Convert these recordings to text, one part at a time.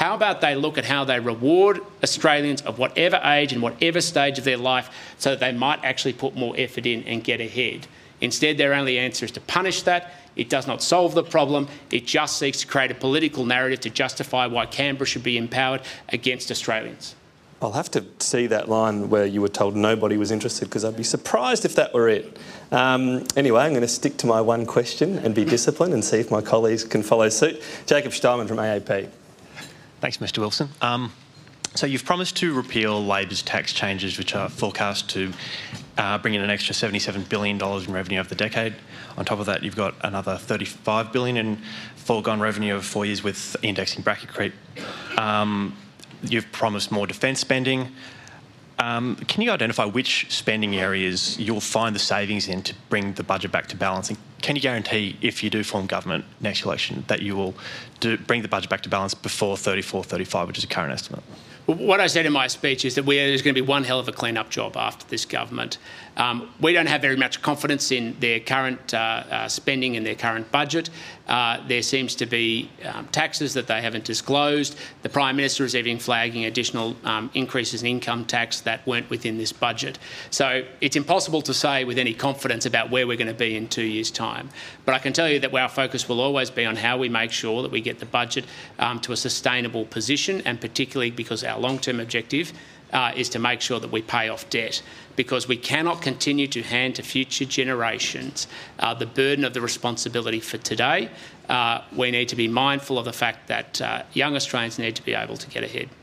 How about they look at how they reward Australians of whatever age and whatever stage of their life so that they might actually put more effort in and get ahead? Instead, their only answer is to punish that. It does not solve the problem. It just seeks to create a political narrative to justify why Canberra should be empowered against Australians. I'll have to see that line where you were told nobody was interested, because I'd be surprised if that were it. Anyway, I'm going to stick to my one question and be disciplined and see if my colleagues can follow suit. Jacob Steinman from AAP. Thanks, Mr Wilson. So you've promised to repeal Labor's tax changes, which are forecast to bring in an extra $77 billion in revenue over the decade. On top of that, you've got another $35 billion in foregone revenue over 4 years with indexing bracket creep. You've promised more defence spending. Can you identify which spending areas you'll find the savings in to bring the budget back to balance? And can you guarantee, if you do form government next election, that you will bring the budget back to balance before 34-35, which is a current estimate? What I said in my speech is that there's going to be one hell of a clean-up job after this government. We don't have very much confidence in their current spending and their current budget. There seems to be taxes that they haven't disclosed. The Prime Minister is even flagging additional increases in income tax that weren't within this budget. So it's impossible to say with any confidence about where we're going to be in 2 years' time. But I can tell you that our focus will always be on how we make sure that we get the budget to a sustainable position, and particularly because our long-term objective is to make sure that we pay off debt, because we cannot continue to hand to future generations the burden of the responsibility for today. We need to be mindful of the fact that young Australians need to be able to get ahead.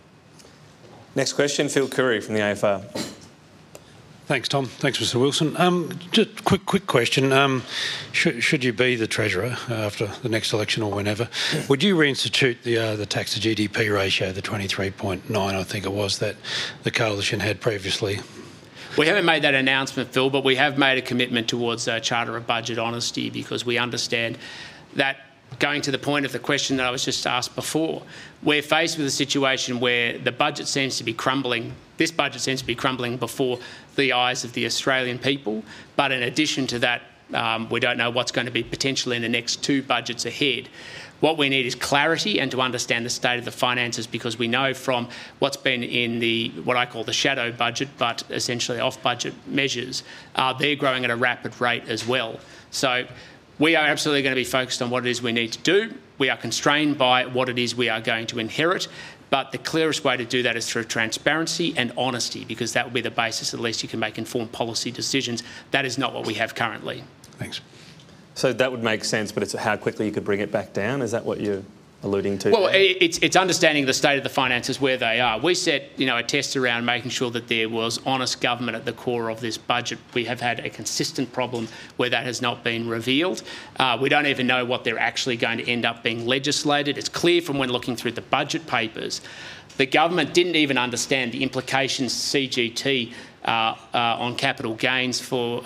Next question, Phil Curry from the AFR. Thanks, Tom. Thanks, Mr Wilson. Just quick question. Should you be the Treasurer after the next election or whenever, would you reinstitute the tax to GDP ratio, the 23.9, I think it was, that the Coalition had previously? We haven't made that announcement, Phil, but we have made a commitment towards a Charter of Budget Honesty, because we understand that, going to the point of the question that I was just asked before, we're faced with a situation where the budget seems to be crumbling. This budget seems to be crumbling before the eyes of the Australian people. But in addition to that, we don't know what's going to be potentially in the next two budgets ahead. What we need is clarity and to understand the state of the finances, because we know from what's been in what I call the shadow budget, but essentially off-budget measures, they're growing at a rapid rate as well. So we are absolutely going to be focused on what it is we need to do. We are constrained by what it is we are going to inherit, but the clearest way to do that is through transparency and honesty, because that will be the basis at least you can make informed policy decisions. That is not what we have currently. Thanks. So that would make sense, but it's how quickly you could bring it back down? Is that what you're alluding to? Well, it's understanding the state of the finances where they are. We set a test around making sure that there was honest government at the core of this budget. We have had a consistent problem where that has not been revealed. We don't even know what they're actually going to end up being legislated. It's clear from when looking through the budget papers, the government didn't even understand the implications CGT on capital gains for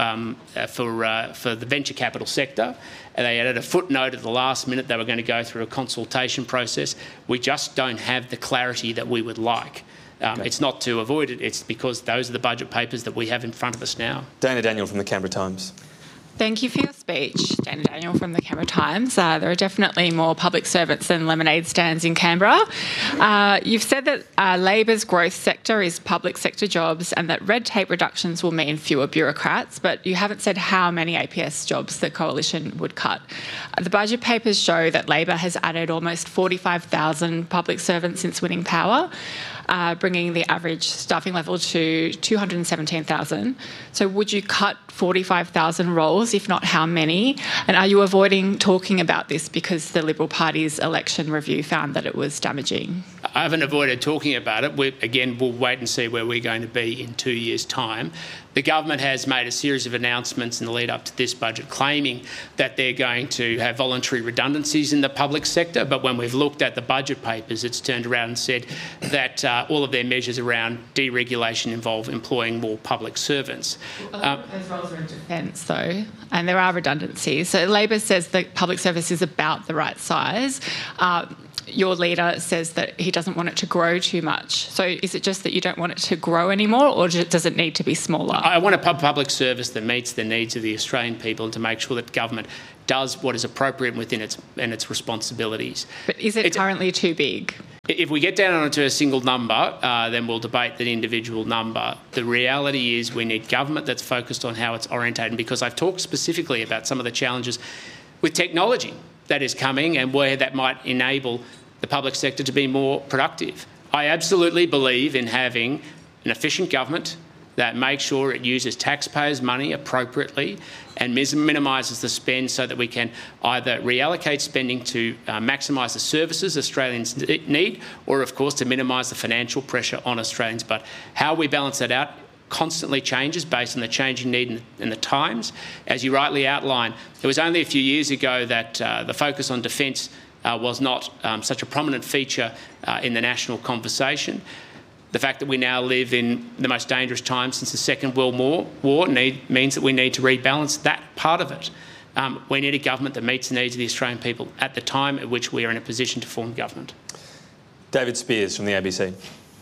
the venture capital sector. And they added a footnote at the last minute they were going to go through a consultation process. We just don't have the clarity that we would like. Okay. It's not to avoid it, it's because those are the budget papers that we have in front of us now. Dana Daniel from the Canberra Times. Thank you for your speech. Dana Daniel from the Canberra Times. There are definitely more public servants than lemonade stands in Canberra. You've said that Labor's growth sector is public sector jobs and that red tape reductions will mean fewer bureaucrats, but you haven't said how many APS jobs the Coalition would cut. The budget papers show that Labor has added almost 45,000 public servants since winning power, bringing the average staffing level to 217,000. So would you cut 45,000 roles? If not, how many? And are you avoiding talking about this because the Liberal Party's election review found that it was damaging? I haven't avoided talking about it. We'll wait and see where we're going to be in 2 years' time. The government has made a series of announcements in the lead up to this budget claiming that they're going to have voluntary redundancies in the public sector, but when we've looked at the budget papers, it's turned around and said that all of their measures around deregulation involve employing more public servants. Those roles are in defence, though, and there are redundancies. So Labor says that public service is about the right size. your leader says that he doesn't want it to grow too much. So is it just that you don't want it to grow anymore, or does it need to be smaller? I want a public service that meets the needs of the Australian people and to make sure that government does what is appropriate within its responsibilities. But is it currently too big? If we get down onto a single number, then we'll debate the individual number. The reality is we need government that's focused on how it's orientated, because I've talked specifically about some of the challenges with technology that is coming and where that might enable the public sector to be more productive. I absolutely believe in having an efficient government that makes sure it uses taxpayers' money appropriately and minimises the spend so that we can either reallocate spending to maximise the services Australians need, or, of course, to minimise the financial pressure on Australians. But how we balance that out constantly changes based on the changing need and the times. As you rightly outlined, it was only a few years ago that the focus on defence was not such a prominent feature in the national conversation. The fact that we now live in the most dangerous time since the Second World War means that we need to rebalance that part of it. We need a government that meets the needs of the Australian people at the time at which we are in a position to form government. David Spears from the ABC.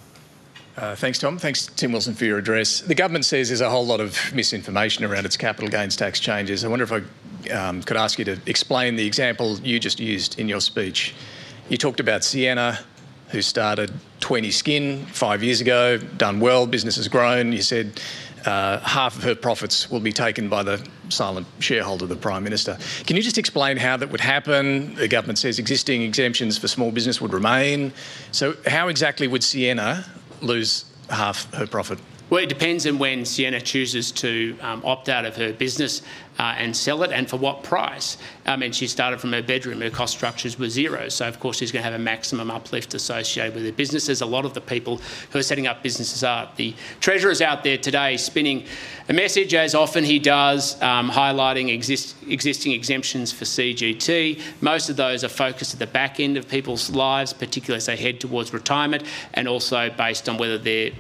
Thanks, Tom. Thanks, Tim Wilson, for your address. The government says there's a whole lot of misinformation around its capital gains tax changes. I wonder if I could ask you to explain the example you just used in your speech. You talked about Sienna, who started 20 Skin 5 years ago, done well, business has grown. You said half of her profits will be taken by the silent shareholder, the Prime Minister. Can you just explain how that would happen? The government says existing exemptions for small business would remain. So how exactly would Sienna lose half her profit? Well, it depends on when Sienna chooses to opt out of her business and sell it, and for what price. And she started from her bedroom. Her cost structures were zero. So, of course, she's going to have a maximum uplift associated with her business, as a lot of the people who are setting up businesses are. The Treasurer's out there today spinning a message, as often he does, highlighting existing exemptions for CGT. Most of those are focused at the back end of people's lives, particularly as they head towards retirement, and also based on whether they're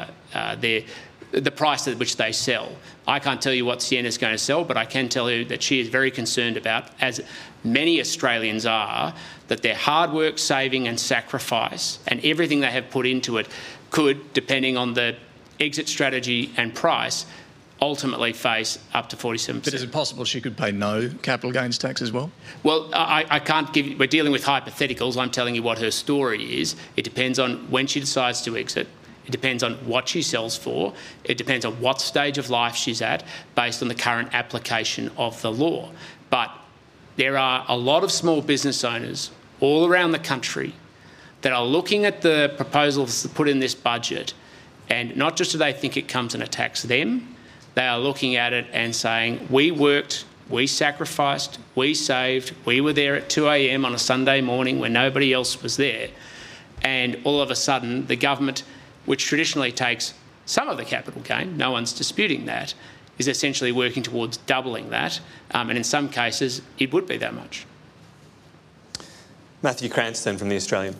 the price at which they sell. I can't tell you what Sienna's going to sell, but I can tell you that she is very concerned about, as many Australians are, that their hard work, saving and sacrifice and everything they have put into it could, depending on the exit strategy and price, ultimately face up to 47%. But is it possible she could pay no capital gains tax as well? Well, I can't give you... We're dealing with hypotheticals. I'm telling you what her story is. It depends on when she decides to exit. It depends on what she sells for. It depends on what stage of life she's at, based on the current application of the law. But there are a lot of small business owners all around the country that are looking at the proposals put in this budget, and not just do they think it comes and attacks them, they are looking at it and saying, we worked, we sacrificed, we saved, we were there at 2 a.m. on a Sunday morning when nobody else was there. And all of a sudden, the government, which traditionally takes some of the capital gain, no one's disputing that, is essentially working towards doubling that. And in some cases, it would be that much. Matthew Cranston from The Australian.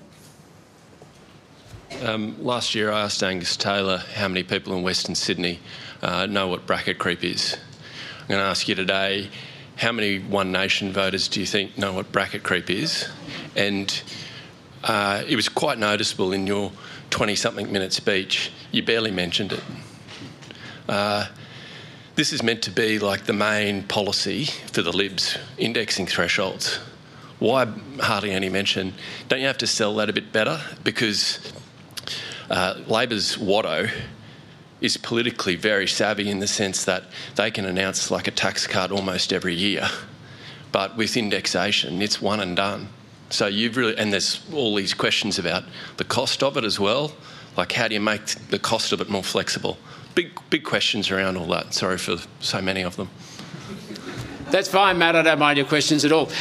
Last year I asked Angus Taylor how many people in Western Sydney know what bracket creep is. I'm going to ask you today, how many One Nation voters do you think know what bracket creep is? And it was quite noticeable in your 20-something minute speech, you barely mentioned it. This is meant to be like the main policy for the Libs, indexing thresholds. Why hardly any mention? Don't you have to sell that a bit better? Because Labor's Watto is politically very savvy in the sense that they can announce like a tax cut almost every year. But with indexation, it's one and done. So you've really, and there's all these questions about the cost of it as well. Like, how do you make the cost of it more flexible? Big questions around all that. Sorry for so many of them. That's fine, Matt. I don't mind your questions at all.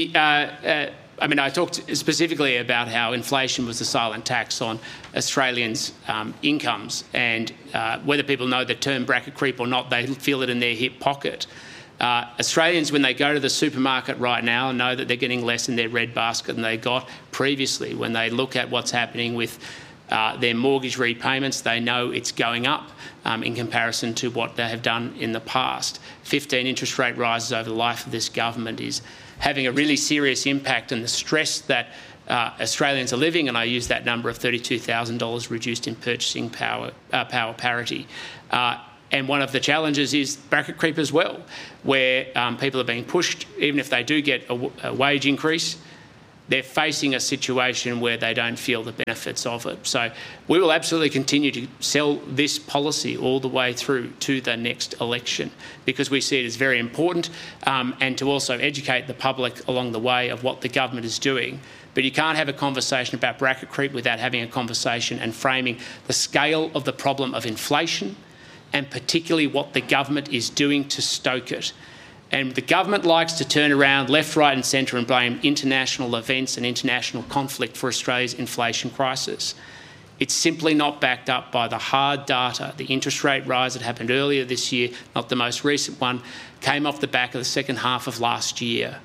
I talked specifically about how inflation was the silent tax on Australians' incomes, and whether people know the term bracket creep or not, they feel it in their hip pocket. Australians, when they go to the supermarket right now, know that they're getting less in their red basket than they got previously. When they look at what's happening with their mortgage repayments, they know it's going up in comparison to what they have done in the past. 15 interest rate rises over the life of this government is having a really serious impact, and the stress that Australians are living, and I use that number of $32,000 reduced in purchasing power parity. And one of the challenges is bracket creep as well, where people are being pushed, even if they do get a wage increase, they're facing a situation where they don't feel the benefits of it. So we will absolutely continue to sell this policy all the way through to the next election, because we see it as very important, and to also educate the public along the way of what the government is doing. But you can't have a conversation about bracket creep without having a conversation and framing the scale of the problem of inflation, and particularly what the government is doing to stoke it. And the government likes to turn around left, right and centre and blame international events and international conflict for Australia's inflation crisis. It's simply not backed up by the hard data. The interest rate rise that happened earlier this year, not the most recent one, came off the back of the second half of last year.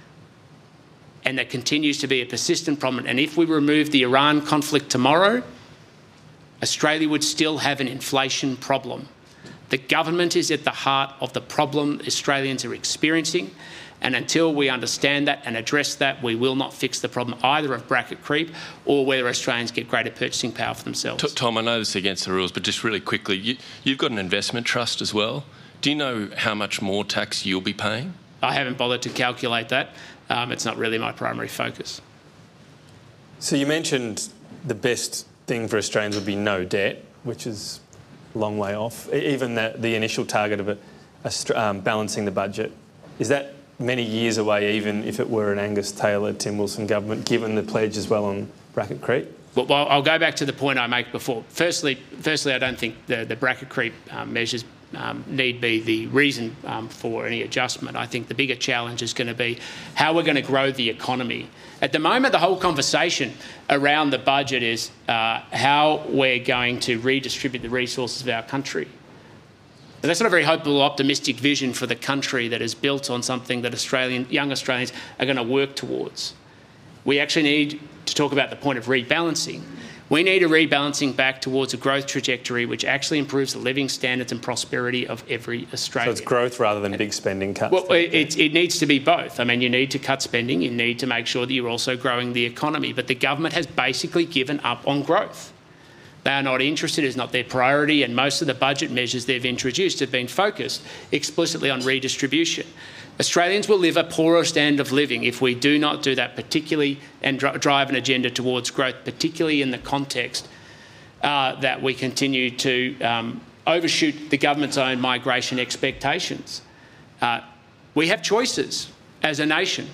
And that continues to be a persistent problem. And if we remove the Iran conflict tomorrow, Australia would still have an inflation problem. The government is at the heart of the problem Australians are experiencing, and until we understand that and address that, we will not fix the problem either of bracket creep or whether Australians get greater purchasing power for themselves. Tom, I know this is against the rules, but just really quickly, you've got an investment trust as well. Do you know how much more tax you'll be paying? I haven't bothered to calculate that. It's not really my primary focus. So you mentioned the best thing for Australians would be no debt, which is a long way off. Even the initial target of balancing the budget, is that many years away, even if it were an Angus Taylor, Tim Wilson government, given the pledge as well on bracket creep? Well, I'll go back to the point I made before. Firstly, I don't think the bracket creep measures need be the reason for any adjustment. I think the bigger challenge is going to be how we're going to grow the economy. At the moment, the whole conversation around the budget is how we're going to redistribute the resources of our country. But that's not a very hopeful, optimistic vision for the country that is built on something that young Australians are going to work towards. We actually need to talk about the point of rebalancing. We need a rebalancing back towards a growth trajectory which actually improves the living standards and prosperity of every Australian. So it's growth rather than big spending cuts? Well, it needs to be both. I mean, you need to cut spending, you need to make sure that you're also growing the economy, but the government has basically given up on growth. They are not interested, it's not their priority, and most of the budget measures they've introduced have been focused explicitly on redistribution. Australians will live a poorer standard of living if we do not do that, particularly and drive an agenda towards growth, particularly in the context that we continue to overshoot the government's own migration expectations. We have choices as a nation.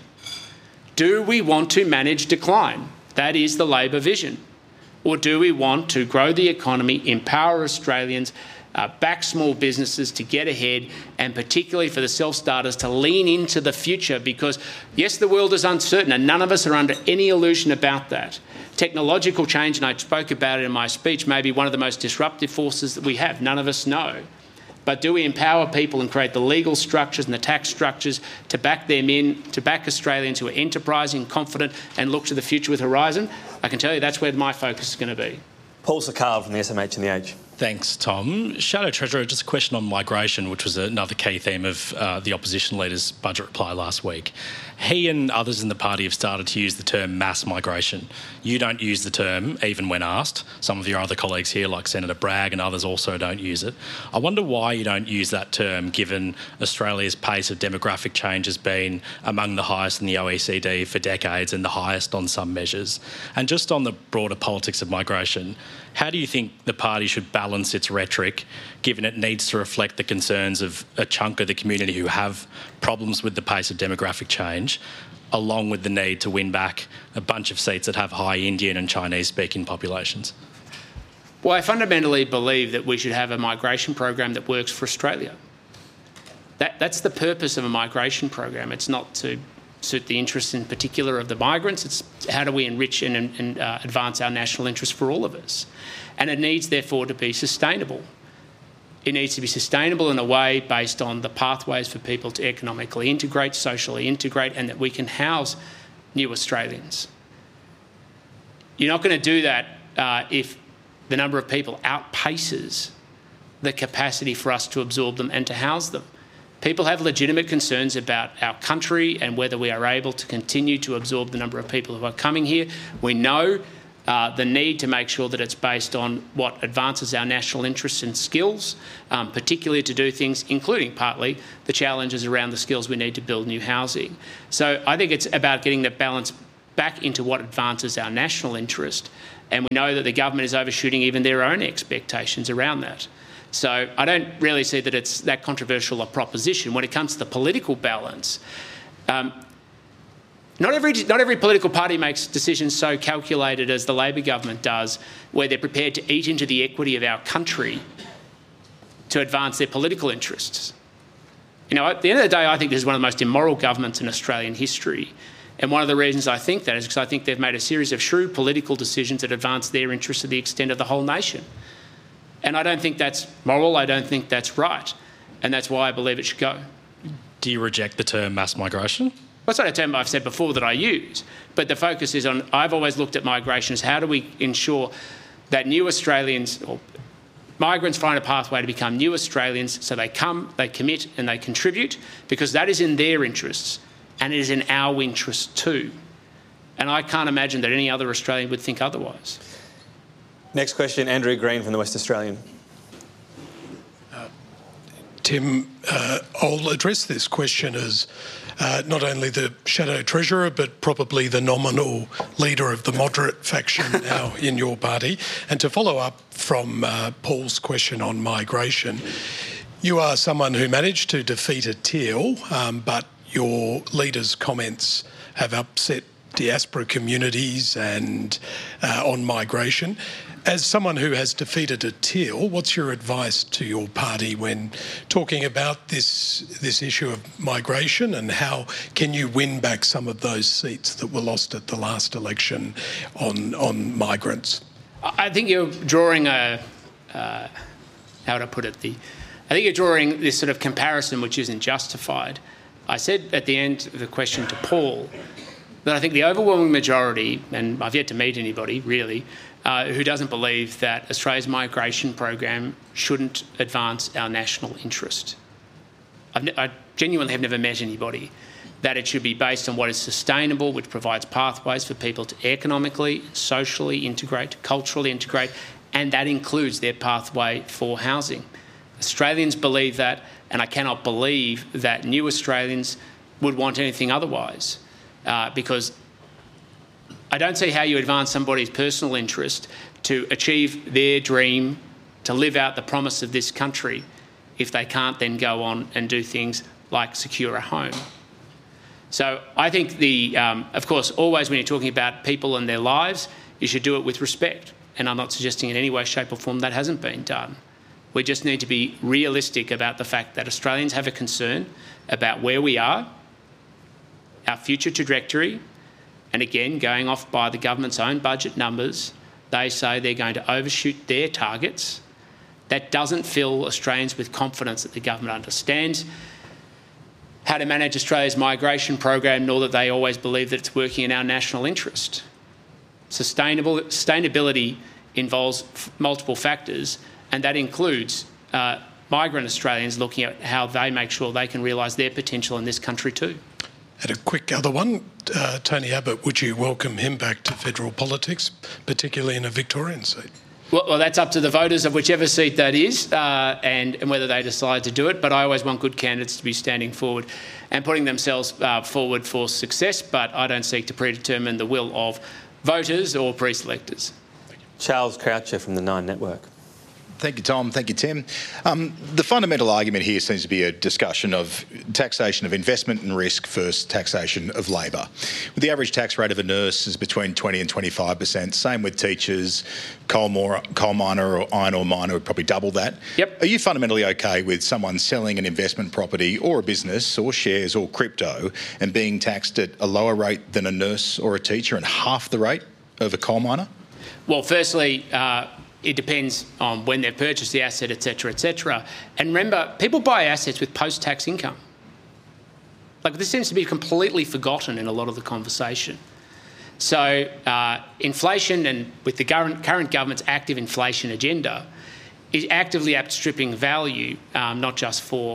Do we want to manage decline? That is the Labor vision. Or do we want to grow the economy, empower Australians, back small businesses to get ahead, and particularly for the self-starters to lean into the future? Because, yes, the world is uncertain, and none of us are under any illusion about that. Technological change, and I spoke about it in my speech, may be one of the most disruptive forces that we have. None of us know. But do we empower people and create the legal structures and the tax structures to back them in, to back Australians who are enterprising, confident, and look to the future with horizon? I can tell you that's where my focus is going to be. Paul Sakal from the SMH and the Age. Thanks, Tom. Shadow Treasurer, just a question on migration, which was another key theme of the opposition leader's budget reply last week. He and others in the party have started to use the term mass migration. You don't use the term, even when asked. Some of your other colleagues here, like Senator Bragg and others, also don't use it. I wonder why you don't use that term, given Australia's pace of demographic change has been among the highest in the OECD for decades and the highest on some measures. And just on the broader politics of migration, how do you think the party should balance its rhetoric, given it needs to reflect the concerns of a chunk of the community who have problems with the pace of demographic change, along with the need to win back a bunch of seats that have high Indian and Chinese-speaking populations? Well, I fundamentally believe that we should have a migration program that works for Australia. That's the purpose of a migration program. It's not to suit the interests in particular of the migrants. It's how do we enrich and advance our national interests for all of us. And it needs, therefore, to be sustainable. It needs to be sustainable in a way based on the pathways for people to economically integrate, socially integrate, and that we can house new Australians. You're not going to do that if the number of people outpaces the capacity for us to absorb them and to house them. People have legitimate concerns about our country and whether we are able to continue to absorb the number of people who are coming here. We know the need to make sure that it's based on what advances our national interests and skills, particularly to do things, including partly the challenges around the skills we need to build new housing. So I think it's about getting the balance back into what advances our national interest. And we know that the government is overshooting even their own expectations around that. So I don't really see that it's that controversial a proposition. When it comes to the political balance, not every political party makes decisions so calculated as the Labor government does, where they're prepared to eat into the equity of our country to advance their political interests. You know, at the end of the day, I think this is one of the most immoral governments in Australian history. And one of the reasons I think that is because I think they've made a series of shrewd political decisions that advance their interests to the extent of the whole nation. And I don't think that's moral. I don't think that's right. And that's why I believe it should go. Do you reject the term mass migration? That's not a term I've said before that I use, but the focus is on, I've always looked at migration as how do we ensure that new Australians or migrants find a pathway to become new Australians, so they come, they commit and they contribute, because that is in their interests and it is in our interests too. And I can't imagine that any other Australian would think otherwise. Next question, Andrew Green from the West Australian. Tim, I'll address this question as not only the Shadow Treasurer, but probably the nominal leader of the moderate faction now in your party. And to follow up from Paul's question on migration, you are someone who managed to defeat a Teal, but your leader's comments have upset diaspora communities and on migration. As someone who has defeated a Teal, what's your advice to your party when talking about this issue of migration, and how can you win back some of those seats that were lost at the last election on migrants? I think you're drawing how would I put it? I think you're drawing this sort of comparison which isn't justified. I said at the end of the question to Paul that I think the overwhelming majority, and I've yet to meet anybody really, who doesn't believe that Australia's migration program shouldn't advance our national interest. I genuinely have never met anybody that it should be based on what is sustainable, which provides pathways for people to economically, socially integrate, culturally integrate, and that includes their pathway for housing. Australians believe that, and I cannot believe that new Australians would want anything otherwise, because I don't see how you advance somebody's personal interest to achieve their dream, to live out the promise of this country, if they can't then go on and do things like secure a home. So I think of course, always when you're talking about people and their lives, you should do it with respect. And I'm not suggesting in any way, shape or form that hasn't been done. We just need to be realistic about the fact that Australians have a concern about where we are, our future trajectory, and again, going off by the government's own budget numbers, they say they're going to overshoot their targets. That doesn't fill Australians with confidence that the government understands how to manage Australia's migration program, nor that they always believe that it's working in our national interest. Sustainability involves multiple factors, and that includes migrant Australians looking at how they make sure they can realise their potential in this country too. And a quick other one, Tony Abbott, would you welcome him back to federal politics, particularly in a Victorian seat? Well, that's up to the voters of whichever seat that is and whether they decide to do it. But I always want good candidates to be standing forward and putting themselves forward for success, but I don't seek to predetermine the will of voters or pre-selectors. Charles Croucher from the Nine Network. Thank you, Tom. Thank you, Tim. The fundamental argument here seems to be a discussion of taxation of investment and risk versus taxation of labour. With the average tax rate of a nurse is between 20 and 25%. Same with teachers, coal miner or iron ore miner would probably double that. Yep. Are you fundamentally okay with someone selling an investment property or a business or shares or crypto and being taxed at a lower rate than a nurse or a teacher and half the rate of a coal miner? Well, firstly, it depends on when they've purchased the asset, et cetera, et cetera. And remember, people buy assets with post-tax income. Like, this seems to be completely forgotten in a lot of the conversation. So inflation, and with the current government's active inflation agenda, is actively outstripping value, not just for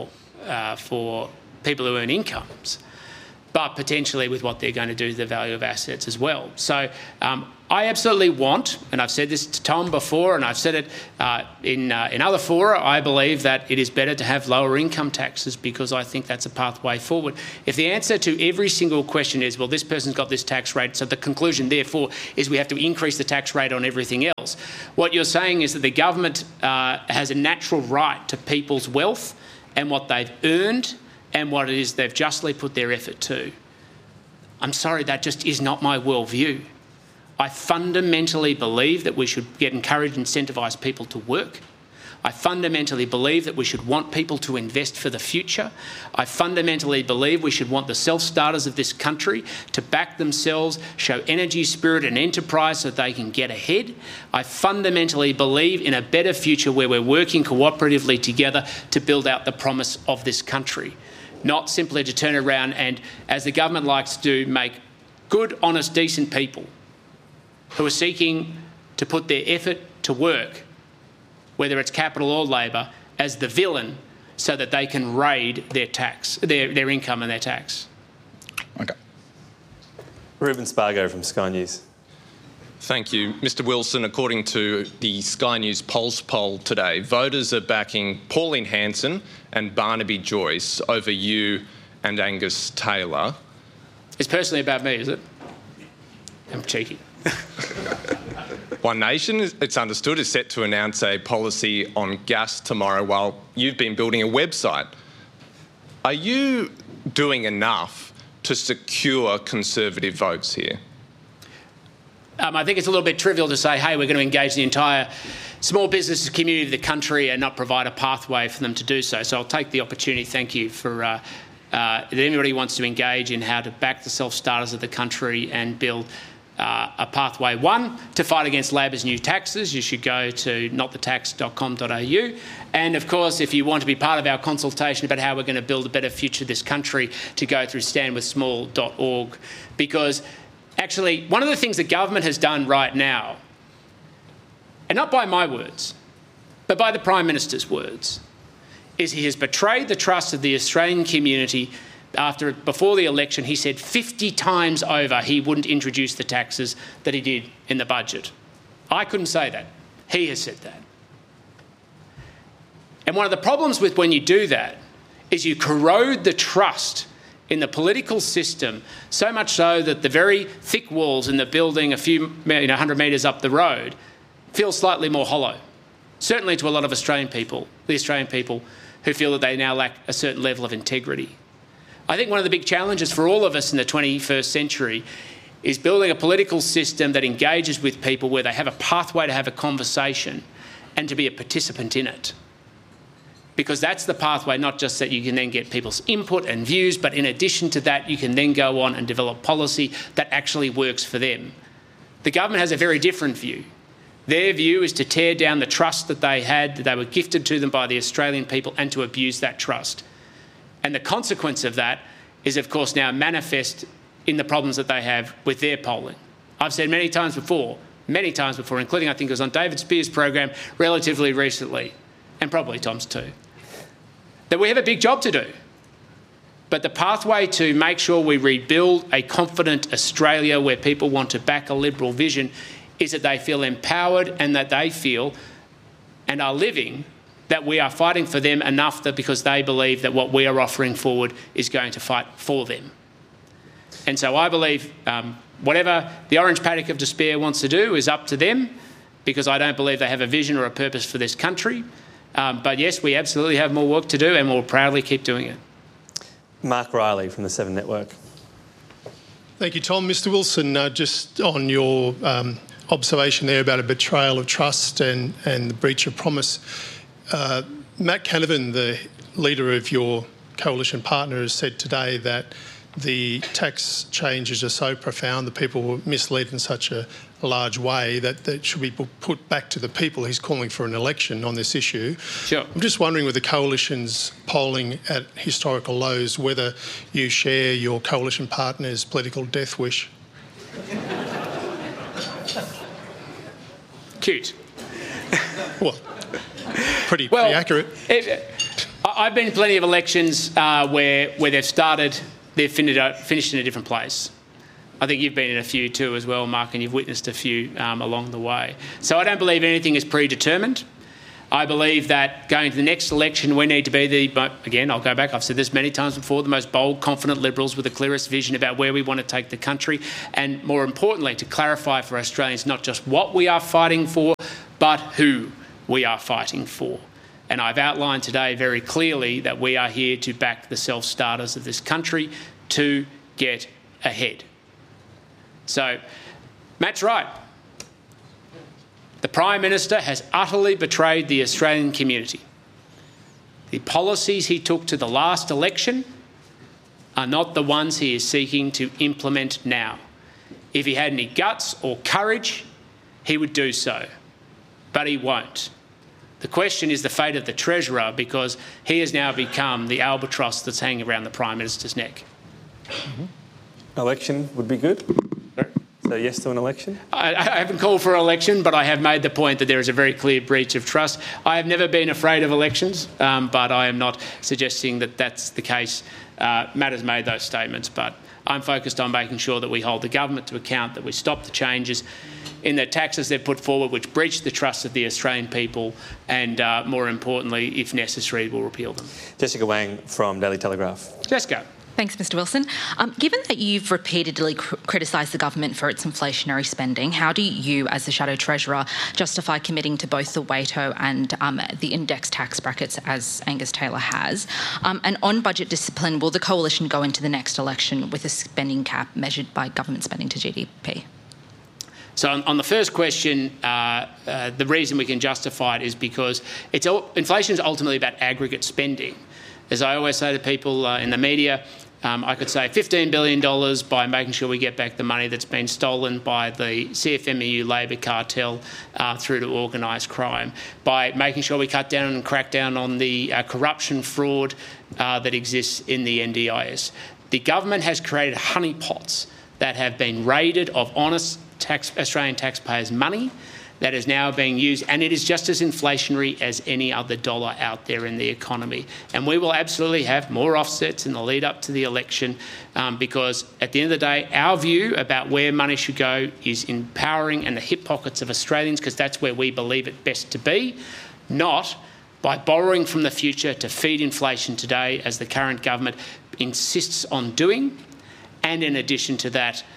for people who earn incomes, but potentially with what they're going to do to the value of assets as well. So I absolutely want, and I've said this to Tom before, and I've said it in other fora, I believe that it is better to have lower income taxes because I think that's a pathway forward. If the answer to every single question is, well, this person's got this tax rate, so the conclusion, therefore, is we have to increase the tax rate on everything else, what you're saying is that the government has a natural right to people's wealth and what they've earned and what it is they've justly put their effort to. I'm sorry, that just is not my worldview. I fundamentally believe that we should encourage and incentivise people to work. I fundamentally believe that we should want people to invest for the future. I fundamentally believe we should want the self-starters of this country to back themselves, show energy, spirit and enterprise so that they can get ahead. I fundamentally believe in a better future where we're working cooperatively together to build out the promise of this country, not simply to turn around and, as the government likes to do, make good, honest, decent people who are seeking to put their effort to work, whether it's capital or labour, as the villain so that they can raid their tax, their income and their tax. Okay. Ruben Spargo from Sky News. Thank you. Mr Wilson, according to the Sky News Pulse poll today, voters are backing Pauline Hanson and Barnaby Joyce over you and Angus Taylor. It's personally about me, is it? I'm cheeky. One Nation, it's understood, is set to announce a policy on gas tomorrow while you've been building a website. Are you doing enough to secure Conservative votes here? I think it's a little bit trivial to say, hey, we're going to engage the entire small business community of the country and not provide a pathway for them to do so. So I'll take the opportunity, thank you, for that anybody wants to engage in how to back the self-starters of the country and build a pathway. One, to fight against Labor's new taxes, you should go to notthetax.com.au. And of course, if you want to be part of our consultation about how we're going to build a better future of this country, to go through standwithsmall.org. Because actually, one of the things the government has done right now, and not by my words, but by the Prime Minister's words, is he has betrayed the trust of the Australian community. Before the election, he said 50 times over he wouldn't introduce the taxes that he did in the budget. I couldn't say that. He has said that. And one of the problems with when you do that is you corrode the trust in the political system, so much so that the very thick walls in the building a few 100 metres up the road feel slightly more hollow. Certainly to a lot of Australian people, the Australian people who feel that they now lack a certain level of integrity. I think one of the big challenges for all of us in the 21st century is building a political system that engages with people where they have a pathway to have a conversation and to be a participant in it. Because that's the pathway, not just that you can then get people's input and views, but in addition to that, you can then go on and develop policy that actually works for them. The government has a very different view. Their view is to tear down the trust that they had, that they were gifted to them by the Australian people, and to abuse that trust. And the consequence of that is, of course, now manifest in the problems that they have with their polling. I've said many times before, including I think it was on David Spear's program relatively recently, and probably Tom's too, that we have a big job to do. But the pathway to make sure we rebuild a confident Australia where people want to back a Liberal vision is that they feel empowered and that they feel and are living that we are fighting for them enough that because they believe that what we are offering forward is going to fight for them. And so I believe whatever the orange paddock of despair wants to do is up to them, because I don't believe they have a vision or a purpose for this country. But yes, we absolutely have more work to do and we'll proudly keep doing it. Mark Riley from the Seven Network. Thank you, Tom. Mr Wilson, just on your observation there about a betrayal of trust and the breach of promise, Matt Canavan, the leader of your coalition partner, has said today that the tax changes are so profound, the people were misled in such a large way that it should be put back to the people. He's calling for an election on this issue. Sure. I'm just wondering, with the coalition's polling at historical lows, whether you share your coalition partner's political death wish. Cute. Well, pretty accurate. I've been in plenty of elections where they've finished in a different place. I think you've been in a few too as well, Mark, and you've witnessed a few along the way. So I don't believe anything is predetermined. I believe that going to the next election, we need to be again, I'll go back, I've said this many times before, the most bold, confident Liberals with the clearest vision about where we want to take the country, and more importantly, to clarify for Australians not just what we are fighting for, but who we are fighting for. And I've outlined today very clearly that we are here to back the self-starters of this country to get ahead. So, Matt's right. The Prime Minister has utterly betrayed the Australian community. The policies he took to the last election are not the ones he is seeking to implement now. If he had any guts or courage, he would do so. But he won't. The question is the fate of the Treasurer, because he has now become the albatross that's hanging around the Prime Minister's neck. Election would be good? So yes to an election? I haven't called for an election, but I have made the point that there is a very clear breach of trust. I have never been afraid of elections, but I am not suggesting that that's the case. Matt has made those statements, but I'm focused on making sure that we hold the government to account, that we stop the changes in the taxes they've put forward which breach the trust of the Australian people, and more importantly, if necessary, we'll repeal them. Jessica Wang from Daily Telegraph. Jessica. Thanks, Mr Wilson. Given that you've repeatedly criticised the government for its inflationary spending, how do you, as the Shadow Treasurer, justify committing to both the WATO and the index tax brackets, as Angus Taylor has? And on budget discipline, will the Coalition go into the next election with a spending cap measured by government spending to GDP? So on the first question, the reason we can justify it is because inflation is ultimately about aggregate spending. As I always say to people in the media, I could say $15 billion by making sure we get back the money that's been stolen by the CFMEU Labor cartel through to organised crime, by making sure we cut down and crack down on the corruption fraud that exists in the NDIS. The government has created honeypots that have been raided of honest Australian taxpayers' money that is now being used, and it is just as inflationary as any other dollar out there in the economy. And we will absolutely have more offsets in the lead up to the election, because at the end of the day, our view about where money should go is empowering in the hip pockets of Australians, because that's where we believe it best to be, not by borrowing from the future to feed inflation today, as the current government insists on doing. And in addition to that,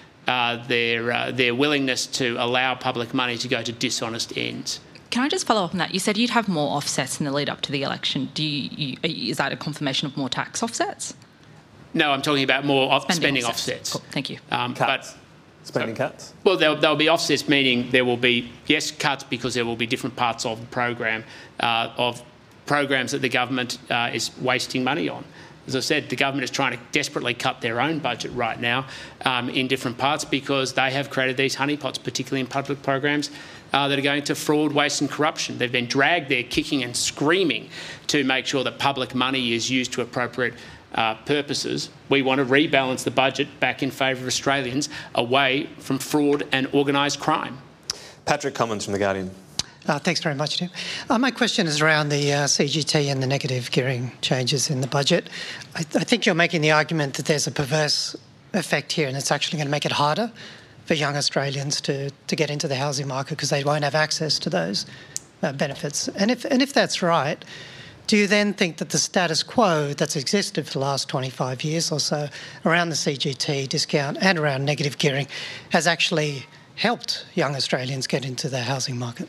their willingness to allow public money to go to dishonest ends. Can I just follow up on that? You said you'd have more offsets in the lead up to the election. Is that a confirmation of more tax offsets? No, I'm talking about more spending offsets. Cool. Thank you. Spending cuts? Well, there'll be offsets, meaning there will be, yes, cuts, because there will be different parts of the program, of programs that the government is wasting money on. As I said, the government is trying to desperately cut their own budget right now in different parts, because they have created these honeypots, particularly in public programs, that are going to fraud, waste and corruption. They've been dragged there kicking and screaming to make sure that public money is used to appropriate purposes. We want to rebalance the budget back in favour of Australians, away from fraud and organised crime. Patrick Commons from The Guardian. Thanks very much, Tim. My question is around the CGT and the negative gearing changes in the budget. I think you're making the argument that there's a perverse effect here, and it's actually going to make it harder for young Australians to get into the housing market because they won't have access to those benefits. And if that's right, do you then think that the status quo that's existed for the last 25 years or so around the CGT discount and around negative gearing has actually helped young Australians get into the housing market?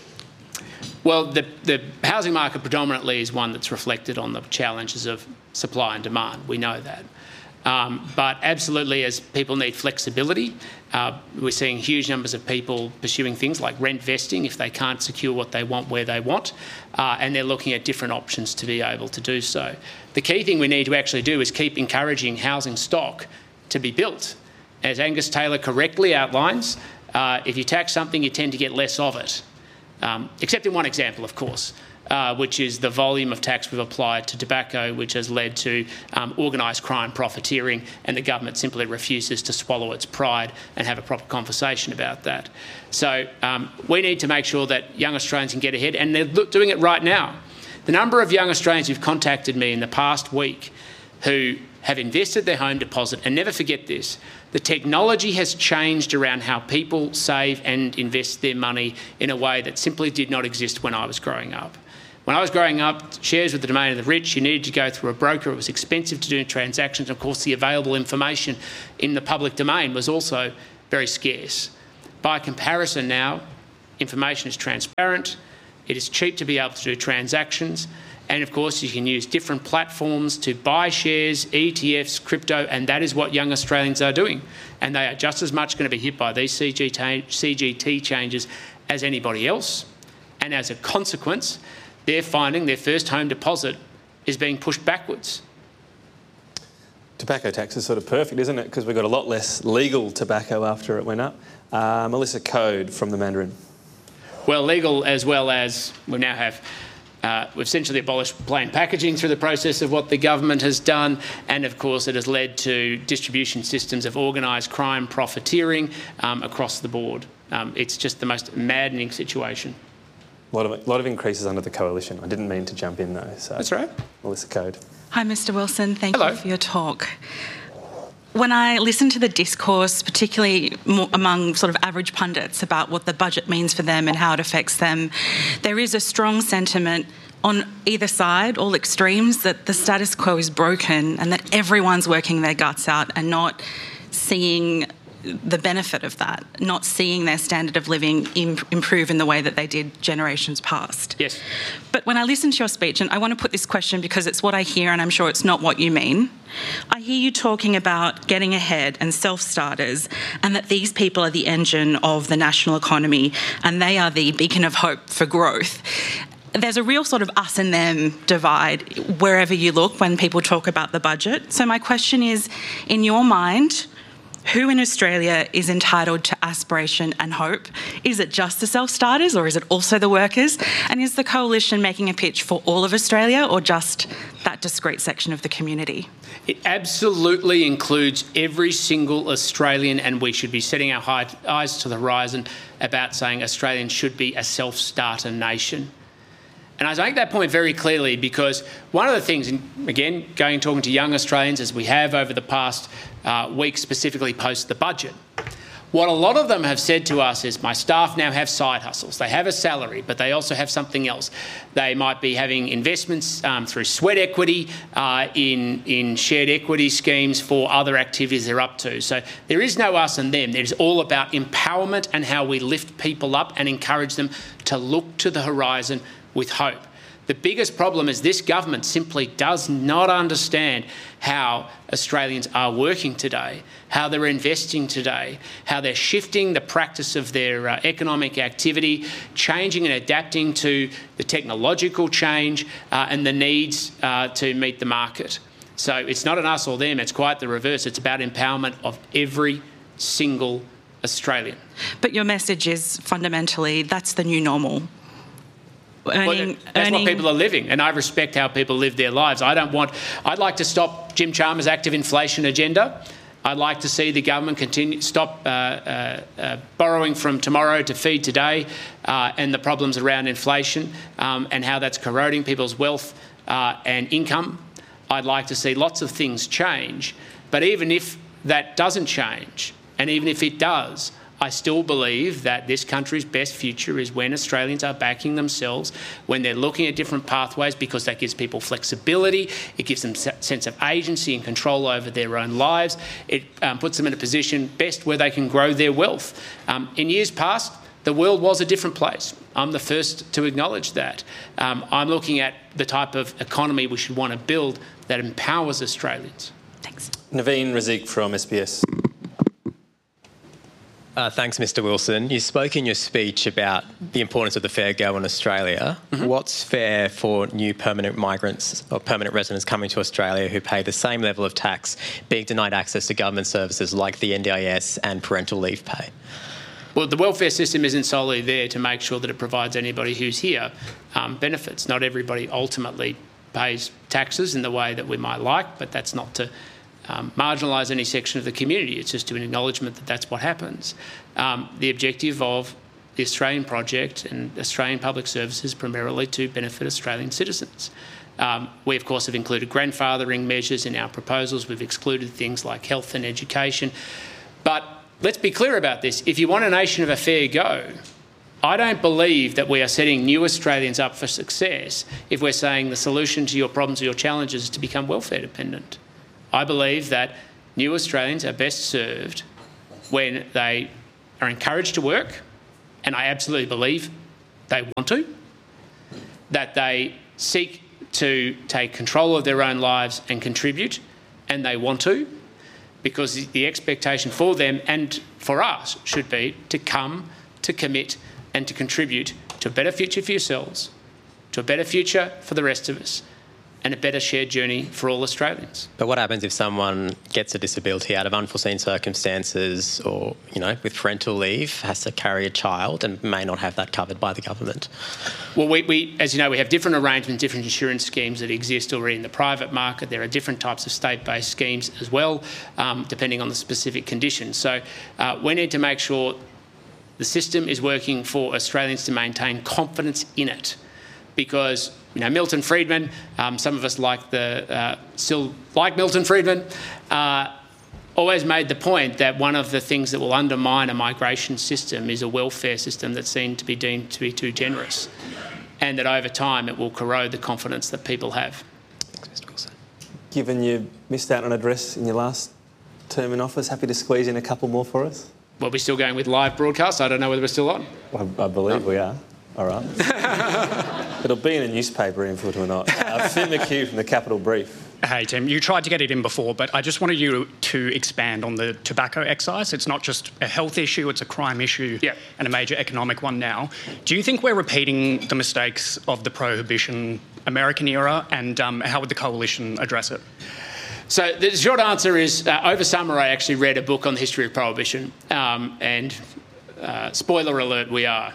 Well, the housing market predominantly is one that's reflected on the challenges of supply and demand. We know that. But absolutely, as people need flexibility, we're seeing huge numbers of people pursuing things like rent vesting if they can't secure what they want where they want, and they're looking at different options to be able to do so. The key thing we need to actually do is keep encouraging housing stock to be built. As Angus Taylor correctly outlines, if you tax something, you tend to get less of it. Except in one example, of course, which is the volume of tax we've applied to tobacco, which has led to organised crime profiteering, and the government simply refuses to swallow its pride and have a proper conversation about that. So we need to make sure that young Australians can get ahead, and they're doing it right now. The number of young Australians who've contacted me in the past week who have invested their home deposit, and never forget this, the technology has changed around how people save and invest their money in a way that simply did not exist when I was growing up. When I was growing up, shares were the domain of the rich. You needed to go through a broker. It was expensive to do transactions. Of course, the available information in the public domain was also very scarce. By comparison now, information is transparent. It is cheap to be able to do transactions. And of course, you can use different platforms to buy shares, ETFs, crypto, and that is what young Australians are doing. And they are just as much going to be hit by these CGT changes as anybody else. And as a consequence, they're finding their first home deposit is being pushed backwards. Tobacco tax is sort of perfect, isn't it? Because we've got a lot less legal tobacco after it went up. Melissa Code from the Mandarin. Well, legal as well as we now have. We've essentially abolished plain packaging through the process of what the government has done, and of course it has led to distribution systems of organised crime profiteering across the board. It's just the most maddening situation. A lot of increases under the coalition. I didn't mean to jump in though. So. That's right. Melissa Code. Hi, Mr. Wilson. Thank Hello. you for your talk. When I listen to the discourse, particularly among sort of average pundits about what the budget means for them and how it affects them, there is a strong sentiment on either side, all extremes, that the status quo is broken and that everyone's working their guts out and not seeing the benefit of that, not seeing their standard of living improve in the way that they did generations past. Yes. But when I listen to your speech, and I want to put this question because it's what I hear and I'm sure it's not what you mean, I hear you talking about getting ahead and self-starters and that these people are the engine of the national economy and they are the beacon of hope for growth. There's a real sort of us and them divide wherever you look when people talk about the budget. So my question is, in your mind, who in Australia is entitled to aspiration and hope? Is it just the self-starters or is it also the workers? And is the coalition making a pitch for all of Australia or just that discrete section of the community? It absolutely includes every single Australian, and we should be setting our eyes to the horizon about saying Australians should be a self-starter nation. And I make that point very clearly because one of the things, and again, going and talking to young Australians as we have over the past week, specifically post the budget, what a lot of them have said to us is, my staff now have side hustles. They have a salary, but they also have something else. They might be having investments through sweat equity in shared equity schemes for other activities they're up to. So there is no us and them. It is all about empowerment and how we lift people up and encourage them to look to the horizon with hope. The biggest problem is this government simply does not understand how Australians are working today, how they're investing today, how they're shifting the practice of their economic activity, changing and adapting to the technological change and the needs to meet the market. So it's not an us or them, it's quite the reverse. It's about empowerment of every single Australian. But your message is fundamentally that's the new normal. That's what people are living, and I respect how people live their lives. I'd like to stop Jim Chalmers' active inflation agenda. I'd like to see the government stop borrowing from tomorrow to feed today and the problems around inflation and how that's corroding people's wealth and income. I'd like to see lots of things change, but even if that doesn't change, and even if it does, I still believe that this country's best future is when Australians are backing themselves, when they're looking at different pathways, because that gives people flexibility, it gives them a sense of agency and control over their own lives, it puts them in a position best where they can grow their wealth. In years past, the world was a different place. I'm the first to acknowledge that. I'm looking at the type of economy we should want to build that empowers Australians. Thanks. Naveen Razik from SBS. Thanks, Mr. Wilson. You spoke in your speech about the importance of the fair go in Australia. Mm-hmm. What's fair for new permanent migrants or permanent residents coming to Australia who pay the same level of tax being denied access to government services like the NDIS and parental leave pay? Well, the welfare system isn't solely there to make sure that it provides anybody who's here benefits. Not everybody ultimately pays taxes in the way that we might like, but that's not to marginalise any section of the community. It's just an acknowledgement that that's what happens. The objective of the Australian project and Australian public services primarily to benefit Australian citizens. We, of course, have included grandfathering measures in our proposals. We've excluded things like health and education. But let's be clear about this. If you want a nation of a fair go, I don't believe that we are setting new Australians up for success if we're saying the solution to your problems or your challenges is to become welfare dependent. I believe that new Australians are best served when they are encouraged to work, and I absolutely believe they want to, that they seek to take control of their own lives and contribute, and they want to, because the expectation for them and for us should be to come, to commit and to contribute to a better future for yourselves, to a better future for the rest of us, and a better shared journey for all Australians. But what happens if someone gets a disability out of unforeseen circumstances or, with parental leave, has to carry a child and may not have that covered by the government? Well, we as you know, we have different arrangements, different insurance schemes that exist already in the private market. There are different types of state-based schemes as well, depending on the specific conditions. So we need to make sure the system is working for Australians to maintain confidence in it. Because Milton Friedman, some of us still like Milton Friedman, always made the point that one of the things that will undermine a migration system is a welfare system that's seen to be deemed to be too generous, and that over time it will corrode the confidence that people have. Thanks, Mr. Wilson. Given you missed out on an address in your last term in office, happy to squeeze in a couple more for us? Well, we're still going with live broadcast. I don't know whether we're still on. I believe we are. All right. It'll be in a newspaper, input or not. Phil McHugh from the Capital Brief. Hey, Tim, you tried to get it in before, but I just wanted you to expand on the tobacco excise. It's not just a health issue, it's a crime issue and a major economic one now. Do you think we're repeating the mistakes of the Prohibition American era, and how would the Coalition address it? So the short answer is, over summer I actually read a book on the history of Prohibition, and spoiler alert, we are.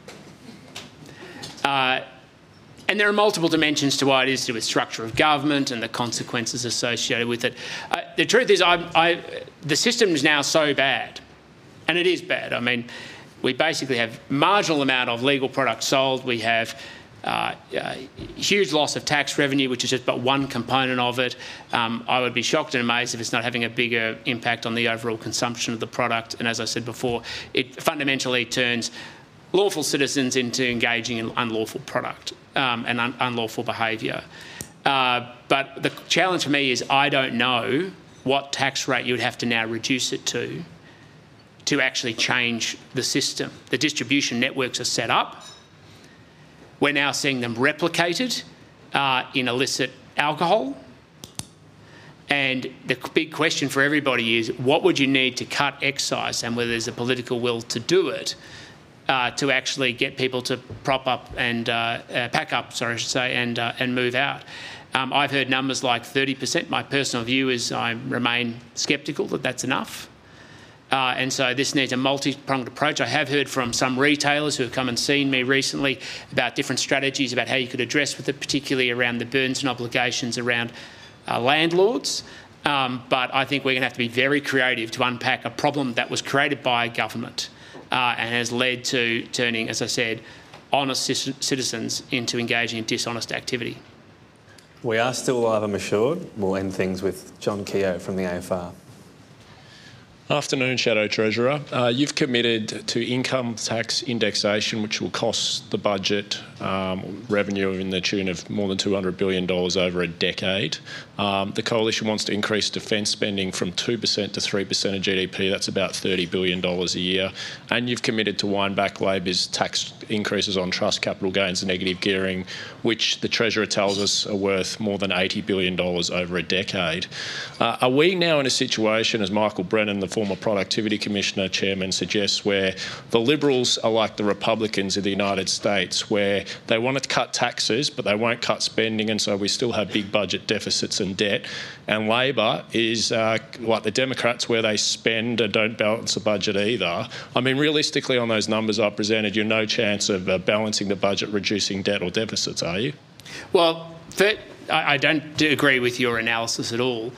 And there are multiple dimensions to why it is to do with structure of government and the consequences associated with it. The truth is, the system is now so bad, and it is bad. I mean, we basically have marginal amount of legal products sold. We have huge loss of tax revenue, which is just but one component of it. I would be shocked and amazed if it's not having a bigger impact on the overall consumption of the product. And as I said before, it fundamentally turns lawful citizens into engaging in unlawful product and unlawful behaviour. But the challenge for me is I don't know what tax rate you would have to now reduce it to actually change the system. The distribution networks are set up. We're now seeing them replicated in illicit alcohol. And the big question for everybody is, what would you need to cut excise, and whether there's a political will to do it, to actually get people to prop up and pack up, sorry, I should say, and move out. I've heard numbers like 30%. My personal view is I remain sceptical that that's enough. And so this needs a multi-pronged approach. I have heard from some retailers who have come and seen me recently about different strategies about how you could address with it, particularly around the burdens and obligations around landlords. But I think we're going to have to be very creative to unpack a problem that was created by government and has led to turning, as I said, honest citizens into engaging in dishonest activity. We are still live, I'm assured. We'll end things with John Keogh from the AFR. Afternoon, Shadow Treasurer. You've committed to income tax indexation, which will cost the budget revenue in the tune of more than $200 billion over a decade. The Coalition wants to increase defence spending from 2% to 3% of GDP. That's about $30 billion a year. And you've committed to wind back Labor's tax increases on trust capital gains and negative gearing, which the Treasurer tells us are worth more than $80 billion over a decade. Are we now in a situation, as Michael Brennan, the former Productivity Commissioner Chairman, suggests, where the Liberals are like the Republicans in the United States, where they want to cut taxes but they won't cut spending, and so we still have big budget deficits and debt, and Labor is like the Democrats, where they spend and don't balance the budget either? I mean, realistically, on those numbers I presented, you're no chance of balancing the budget, reducing debt or deficits, are you? Well, I don't agree with your analysis at all.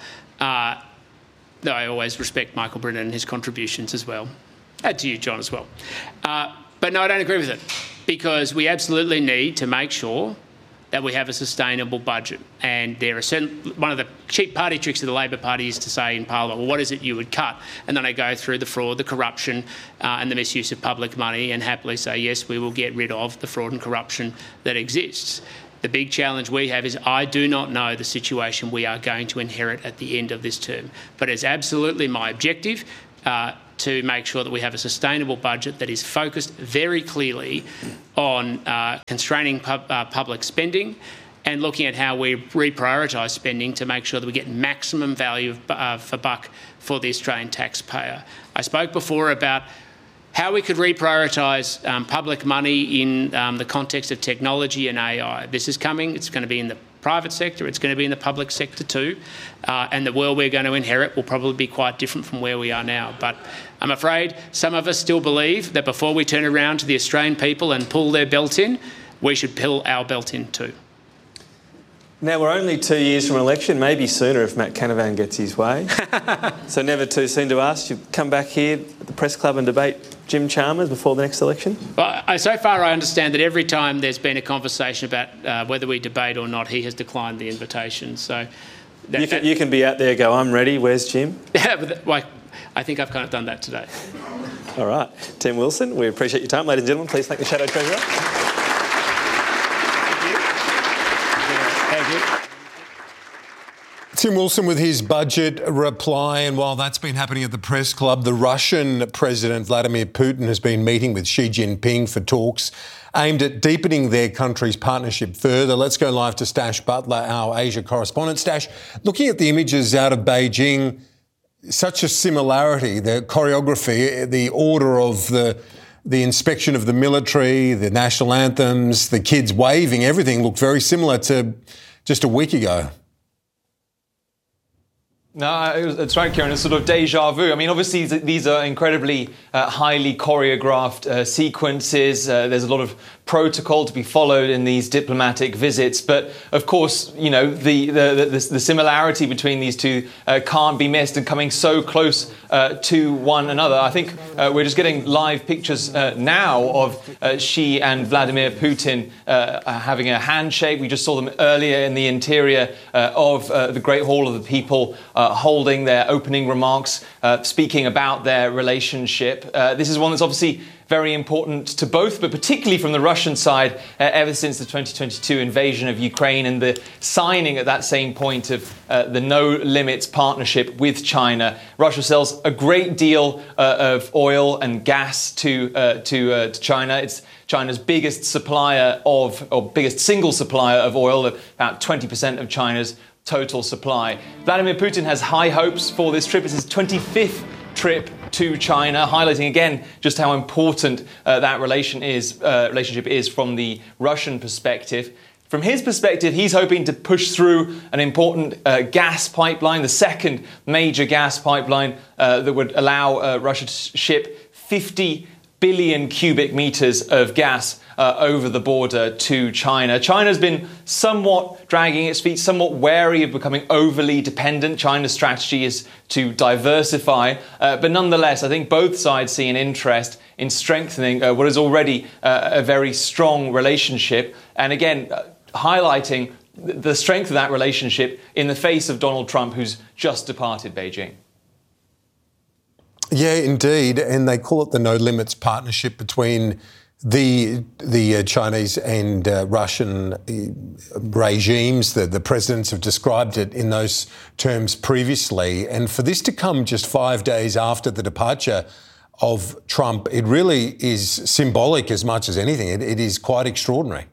I always respect Michael Brennan and his contributions as well. And to you, John, as well. But no, I don't agree with it, because we absolutely need to make sure that we have a sustainable budget. And there are one of the cheap party tricks of the Labor Party is to say in Parliament, well, what is it you would cut? And then they go through the fraud, the corruption and the misuse of public money and happily say, yes, we will get rid of the fraud and corruption that exists. The big challenge we have is I do not know the situation we are going to inherit at the end of this term. But it's absolutely my objective to make sure that we have a sustainable budget that is focused very clearly on constraining public spending and looking at how we reprioritise spending to make sure that we get maximum value for buck for the Australian taxpayer. I spoke before about how we could reprioritise public money in the context of technology and AI. This is coming. It's going to be in the private sector. It's going to be in the public sector too. And the world we're going to inherit will probably be quite different from where we are now. But I'm afraid some of us still believe that before we turn around to the Australian people and pull their belt in, we should pull our belt in too. Now, we're only 2 years from an election, maybe sooner if Matt Canavan gets his way. So never too soon to ask. You come back here at the Press Club and debate Jim Chalmers before the next election? Well, so far I understand that every time there's been a conversation about whether we debate or not, he has declined the invitation. So you can be out there, go, I'm ready, where's Jim? Yeah, but I think I've kind of done that today. All right. Tim Wilson, we appreciate your time. Ladies and gentlemen, please thank the Shadow Treasurer. Thank you. Tim Wilson with his budget reply, and while that's been happening at the Press Club, the Russian President Vladimir Putin has been meeting with Xi Jinping for talks aimed at deepening their country's partnership further. Let's go live to Stash Butler, our Asia correspondent. Stash, looking at the images out of Beijing, such a similarity, the choreography, the order of the inspection of the military, the national anthems, the kids waving, everything looked very similar to just a week ago. No, that's right, Kieran. It's sort of deja vu. I mean, obviously, these are incredibly highly choreographed sequences. There's a lot of protocol to be followed in these diplomatic visits. But, of course, you know, the similarity between these two can't be missed, and coming so close to one another. I think we're just getting live pictures now of Xi and Vladimir Putin having a handshake. We just saw them earlier in the interior of the Great Hall of the People, holding their opening remarks, speaking about their relationship. This is one that's obviously very important to both, but particularly from the Russian side, ever since the 2022 invasion of Ukraine and the signing at that same point of the No Limits partnership with China. Russia sells a great deal of oil and gas to China. It's China's biggest supplier or biggest single supplier of oil, about 20% of China's total supply. Vladimir Putin has high hopes for this trip. It's his 25th trip to China, highlighting again just how important that relationship is from the Russian perspective. From his perspective, he's hoping to push through an important gas pipeline, the second major gas pipeline that would allow Russia to ship 50 billion cubic meters of gas over the border to China. China's been somewhat dragging its feet, somewhat wary of becoming overly dependent. China's strategy is to diversify. But nonetheless, I think both sides see an interest in strengthening what is already a very strong relationship. And again, highlighting the strength of that relationship in the face of Donald Trump, who's just departed Beijing. Yeah, indeed. And they call it the No Limits partnership between the Chinese and Russian regimes. The presidents have described it in those terms previously. And for this to come just 5 days after the departure of Trump, it really is symbolic as much as anything. It is quite extraordinary.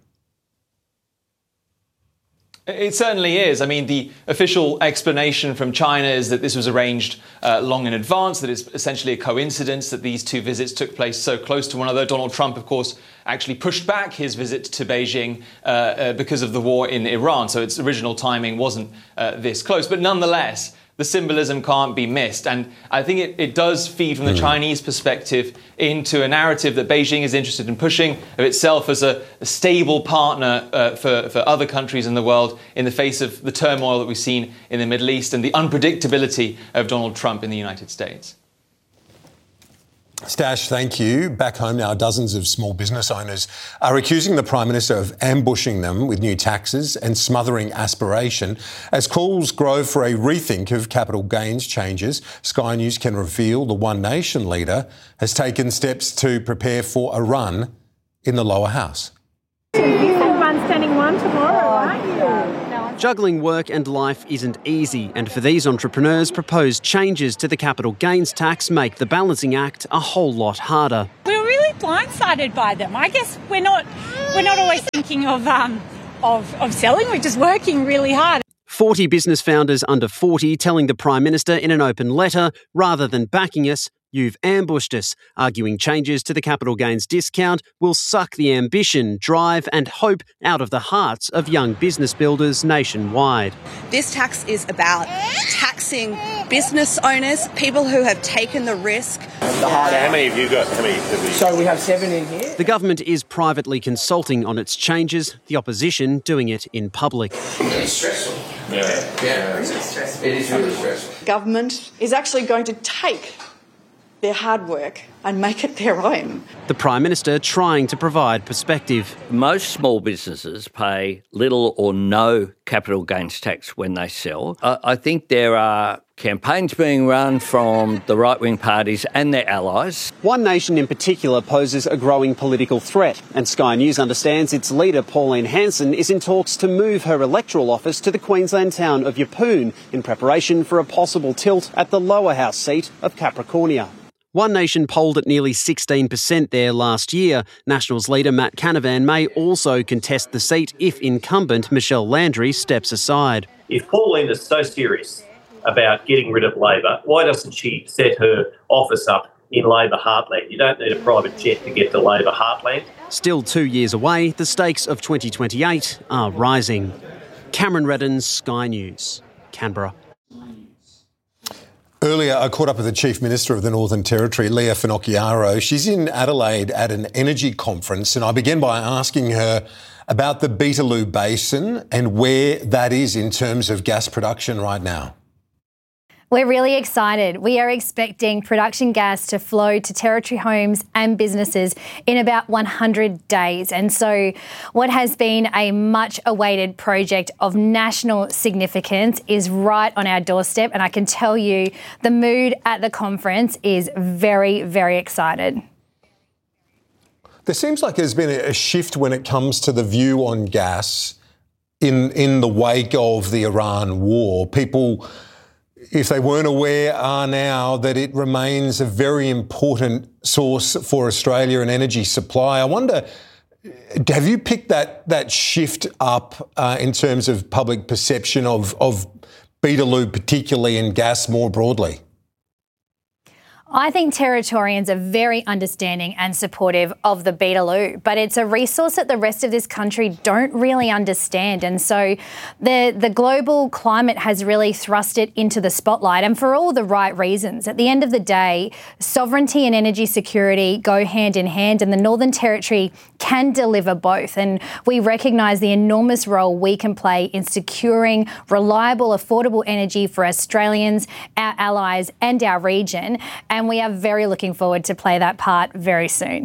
It certainly is. I mean, the official explanation from China is that this was arranged long in advance, that it's essentially a coincidence that these two visits took place so close to one another. Donald Trump, of course, actually pushed back his visit to Beijing because of the war in Iran, so its original timing wasn't this close. But nonetheless, the symbolism can't be missed. And I think it does feed from the Chinese perspective into a narrative that Beijing is interested in pushing of itself as a stable partner for other countries in the world in the face of the turmoil that we've seen in the Middle East and the unpredictability of Donald Trump in the United States. Stash, thank you. Back home now, dozens of small business owners are accusing the Prime Minister of ambushing them with new taxes and smothering aspiration. As calls grow for a rethink of capital gains changes, Sky News can reveal the One Nation leader has taken steps to prepare for a run in the lower house. You said one standing one tomorrow, aren't you? Juggling work and life isn't easy, and for these entrepreneurs, proposed changes to the capital gains tax make the balancing act a whole lot harder. We were really blindsided by them. I guess we're not always thinking of selling. We're just working really hard. 40 business founders under 40 telling the Prime Minister in an open letter, rather than backing us, you've ambushed us, arguing changes to the capital gains discount will suck the ambition, drive and hope out of the hearts of young business builders nationwide. This tax is about taxing business owners, people who have taken the risk. How many have you got? So we have 7 in here. The government is privately consulting on its changes, the opposition doing it in public. It's stressful. Yeah. It is really stressful. Government is actually going to take their hard work and make it their own. The Prime Minister trying to provide perspective. Most small businesses pay little or no capital gains tax when they sell. I think there are campaigns being run from the right-wing parties and their allies. One Nation in particular poses a growing political threat, and Sky News understands its leader Pauline Hanson is in talks to move her electoral office to the Queensland town of Yeppoon in preparation for a possible tilt at the lower house seat of Capricornia. One Nation polled at nearly 16% there last year. Nationals leader Matt Canavan may also contest the seat if incumbent Michelle Landry steps aside. If Pauline is so serious about getting rid of Labor, why doesn't she set her office up in Labor heartland? You don't need a private jet to get to Labor heartland. Still 2 years away, the stakes of 2028 are rising. Cameron Redden, Sky News, Canberra. Earlier, I caught up with the Chief Minister of the Northern Territory, Leah Finocchiaro. She's in Adelaide at an energy conference, and I began by asking her about the Beetaloo Basin and where that is in terms of gas production right now. We're really excited. We are expecting production gas to flow to Territory homes and businesses in about 100 days. And so what has been a much awaited project of national significance is right on our doorstep. And I can tell you the mood at the conference is very, very excited. There seems like there's been a shift when it comes to the view on gas in the wake of the Iran war. People, if they weren't aware, are now that it remains a very important source for Australia and energy supply. I wonder, have you picked that shift up in terms of public perception of Beetaloo particularly and gas more broadly? I think Territorians are very understanding and supportive of the Beetaloo, but it's a resource that the rest of this country don't really understand. And so the global climate has really thrust it into the spotlight, and for all the right reasons. At the end of the day, sovereignty and energy security go hand in hand, and the Northern Territory can deliver both. And we recognise the enormous role we can play in securing reliable, affordable energy for Australians, our allies and our region. And we are very looking forward to play that part very soon.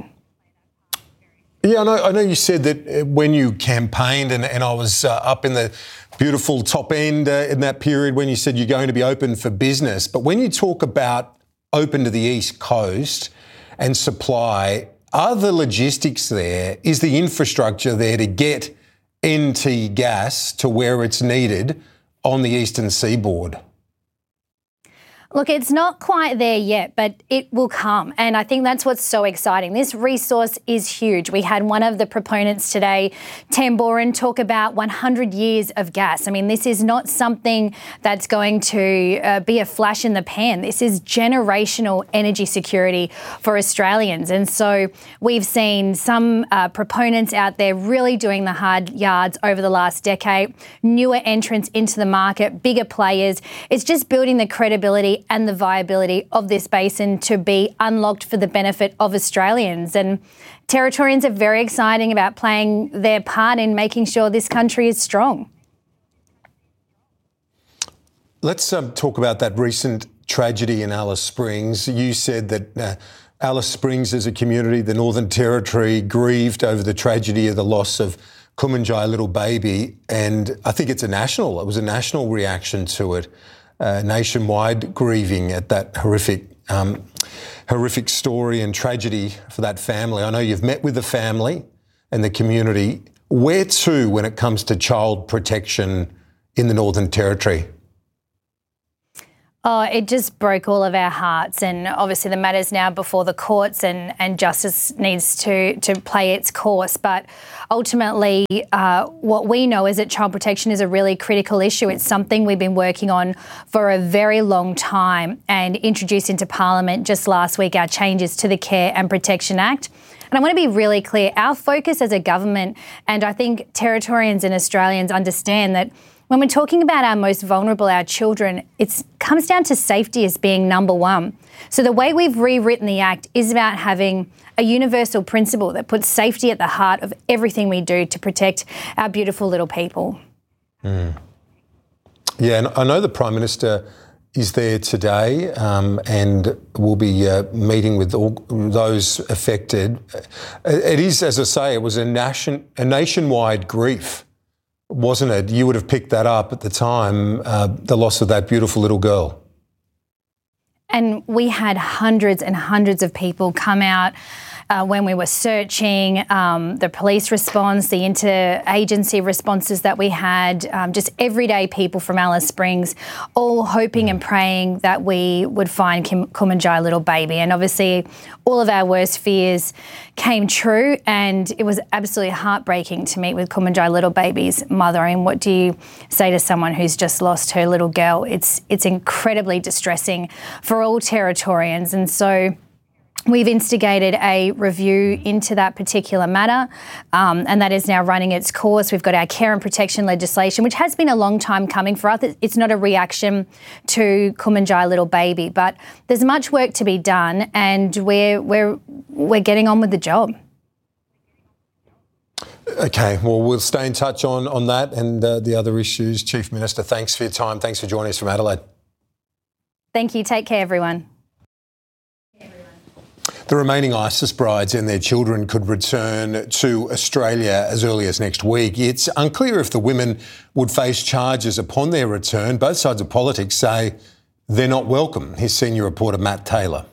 Yeah, I know you said that when you campaigned, and I was up in the beautiful top end in that period when you said you're going to be open for business. But when you talk about open to the East Coast and supply, are the logistics there? Is the infrastructure there to get NT gas to where it's needed on the eastern seaboard? Look, it's not quite there yet, but it will come. And I think that's what's so exciting. This resource is huge. We had one of the proponents today, Tamboran, talk about 100 years of gas. I mean, this is not something that's going to be a flash in the pan. This is generational energy security for Australians. And so we've seen some proponents out there really doing the hard yards over the last decade, newer entrants into the market, bigger players. It's just building the credibility and the viability of this basin to be unlocked for the benefit of Australians. And Territorians are very excited about playing their part in making sure this country is strong. Let's talk about that recent tragedy in Alice Springs. You said that Alice Springs as a community, the Northern Territory, grieved over the tragedy of the loss of Kumanjai, little baby, and I think it was a national reaction to it, nationwide grieving at that horrific story and tragedy for that family. I know you've met with the family and the community. Where to when it comes to child protection in the Northern Territory? Oh, it just broke all of our hearts, and obviously the matter's now before the courts and justice needs to play its course. But ultimately, what we know is that child protection is a really critical issue. It's something we've been working on for a very long time and introduced into Parliament just last week, our changes to the Care and Protection Act. And I want to be really clear, our focus as a government, and I think Territorians and Australians understand that when we're talking about our most vulnerable, our children, it comes down to safety as being number one. So the way we've rewritten the Act is about having a universal principle that puts safety at the heart of everything we do to protect our beautiful little people. Mm. Yeah, and I know the Prime Minister is there today and will be meeting with all those affected. It is, as I say, it was a nationwide grief, wasn't it? You would have picked that up at the time, the loss of that beautiful little girl. And we had hundreds and hundreds of people come out when we were searching, the police response, the interagency responses that we had, just everyday people from Alice Springs, all hoping and praying that we would find Kumanjai, little baby. And obviously all of our worst fears came true, and it was absolutely heartbreaking to meet with Kumanjai, little baby's mother. And what do you say to someone who's just lost her little girl? It's incredibly distressing for all Territorians. And so we've instigated a review into that particular matter, and that is now running its course. We've got our care and protection legislation, which has been a long time coming for us. It's not a reaction to Kumanjai, little baby, but there's much work to be done, and we're getting on with the job. Okay, well, we'll stay in touch on that and the other issues. Chief Minister, thanks for your time. Thanks for joining us from Adelaide. Thank you. Take care, everyone. The remaining ISIS brides and their children could return to Australia as early as next week. It's unclear if the women would face charges upon their return. Both sides of politics say they're not welcome. Here's senior reporter Matt Taylor.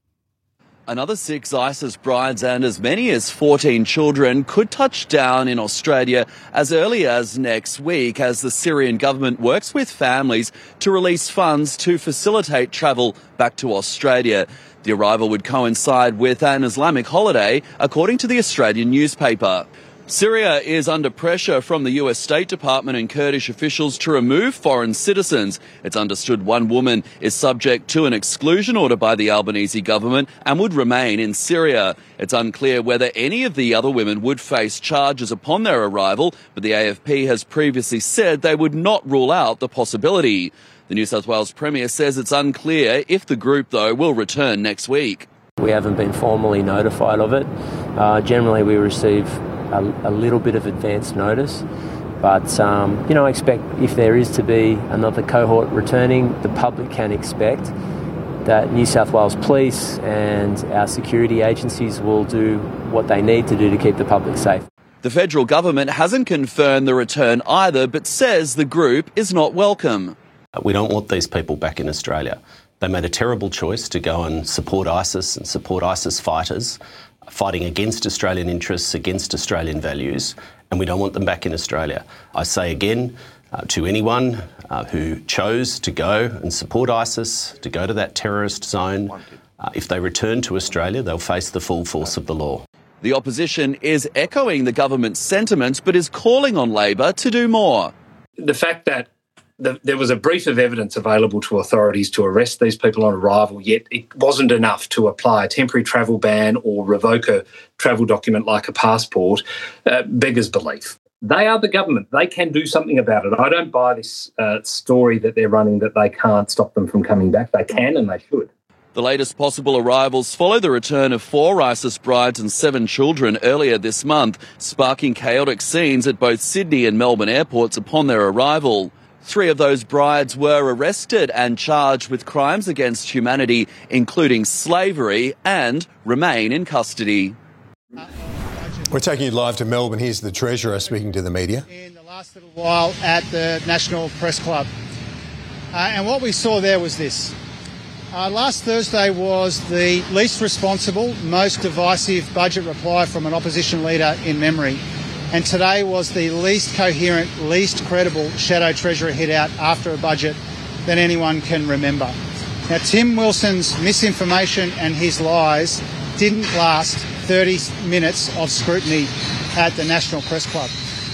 Another 6 ISIS brides and as many as 14 children could touch down in Australia as early as next week as the Syrian government works with families to release funds to facilitate travel back to Australia. The arrival would coincide with an Islamic holiday, according to the Australian newspaper. Syria is under pressure from the US State Department and Kurdish officials to remove foreign citizens. It's understood one woman is subject to an exclusion order by the Albanese government and would remain in Syria. It's unclear whether any of the other women would face charges upon their arrival, but the AFP has previously said they would not rule out the possibility. The New South Wales Premier says it's unclear if the group, though, will return next week. We haven't been formally notified of it. Generally, we receive a little bit of advance notice, but I expect if there is to be another cohort returning, the public can expect that New South Wales Police and our security agencies will do what they need to do to keep the public safe. The federal government hasn't confirmed the return either, but says the group is not welcome. We don't want these people back in Australia. They made a terrible choice to go and support ISIS and support ISIS fighters, fighting against Australian interests, against Australian values, and we don't want them back in Australia. I say again to anyone who chose to go and support ISIS, to go to that terrorist zone, if they return to Australia, they'll face the full force of the law. The opposition is echoing the government's sentiments, but is calling on Labor to do more. The fact that there was a brief of evidence available to authorities to arrest these people on arrival, yet it wasn't enough to apply a temporary travel ban or revoke a travel document like a passport, beggars belief. They are the government. They can do something about it. I don't buy this story that they're running that they can't stop them from coming back. They can and they should. The latest possible arrivals follow the return of 4 ISIS brides and 7 children earlier this month, sparking chaotic scenes at both Sydney and Melbourne airports upon their arrival. 3 of those brides were arrested and charged with crimes against humanity, including slavery, and remain in custody. We're taking you live to Melbourne. Here's the Treasurer speaking to the media. In the last little while at the National Press Club. And what we saw there was this. Last Thursday was the least responsible, most divisive budget reply from an opposition leader in memory. And today was the least coherent, least credible shadow Treasurer hit out after a budget than anyone can remember. Now, Tim Wilson's misinformation and his lies didn't last 30 minutes of scrutiny at the National Press Club.